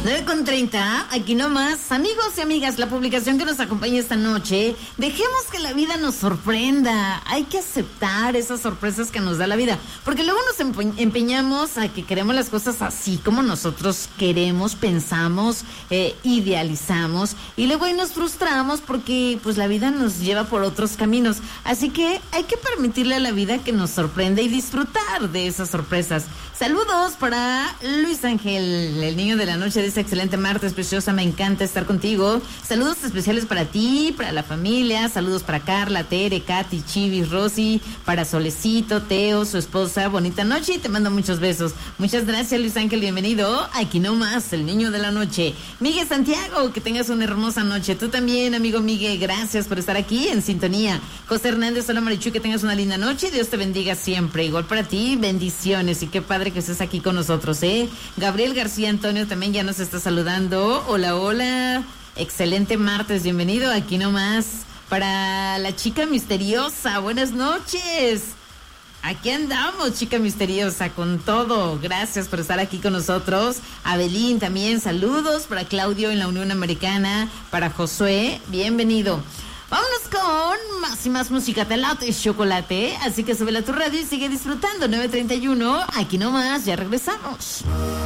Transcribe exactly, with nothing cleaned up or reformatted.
nueve con treinta, aquí nomás. Amigos y amigas, la publicación que nos acompaña esta noche, dejemos que la vida nos sorprenda. Hay que aceptar esas sorpresas que nos da la vida, porque luego nos empe- empeñamos a que queremos las cosas así como nosotros queremos, pensamos, eh, idealizamos, y luego ahí nos frustramos porque pues la vida nos lleva por otros caminos. Así que hay que permitirle a la vida que nos sorprenda y disfrutar de esas sorpresas. Saludos para Luis Ángel, el niño de la noche. Dice: excelente martes, preciosa, me encanta estar contigo. Saludos especiales para ti, para la familia. Saludos para Carla, Tere, Katy, Chivis, Rosy, para Solecito, Teo, su esposa. Bonita noche y te mando muchos besos. Muchas gracias, Luis Ángel, bienvenido. Aquí nomás, el niño de la noche. Miguel Santiago, que tengas una hermosa noche. Tú también, amigo Miguel, gracias por estar aquí en sintonía. José Hernández, hola Marichu, que tengas una linda noche. Dios te bendiga siempre. Igual para ti, bendiciones, y qué padre que estés aquí con nosotros, ¿eh? Gabriel García Antonio también ya nos está saludando. Hola, hola. Excelente martes, bienvenido aquí nomás. Para la chica misteriosa, buenas noches. Aquí andamos, chica misteriosa, con todo. Gracias por estar aquí con nosotros. Abelín también, saludos. Para Claudio en la Unión Americana. Para Josué, bienvenido. Vámonos con más y más música, telate y chocolate. Así que súbela a tu radio y sigue disfrutando. nueve treinta y uno, aquí nomás, ya regresamos.